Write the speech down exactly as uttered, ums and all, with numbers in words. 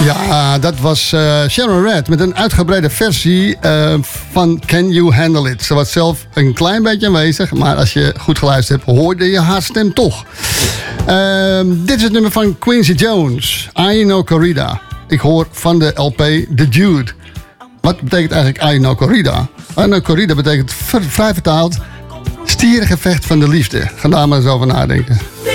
Ja, dat was uh, Sharon Redd met een uitgebreide versie uh, van Can You Handle It. Ze was zelf een klein beetje aanwezig, maar als je goed geluisterd hebt, hoorde je haar stem toch. Uh, dit is het nummer van Quincy Jones, I Know Corrida. Ik hoor van de L P The Dude. Wat betekent eigenlijk I Know Corrida? I Know Corrida betekent vrij vertaald stierengevecht van de liefde. Ga daar maar eens over nadenken.